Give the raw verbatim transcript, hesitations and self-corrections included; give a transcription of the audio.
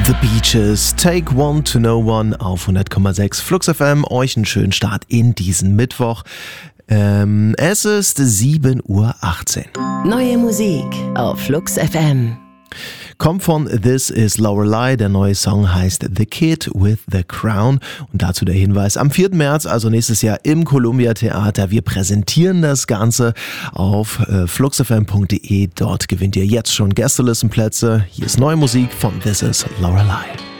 The Beaches, Take One to Know One auf hundert Komma sechs Flux F M. Euch einen schönen Start in diesen Mittwoch. Ähm, es ist sieben Uhr achtzehn. Neue Musik auf Flux F M. Kommt von This Is Lorelei, der neue Song heißt The Kid with the Crown und dazu der Hinweis, am vierten März, also nächstes Jahr im Columbia Theater, wir präsentieren das Ganze auf äh, flux f m punkt d e, dort gewinnt ihr jetzt schon Gästelistenplätze. Hier ist neue Musik von This Is Lorelei.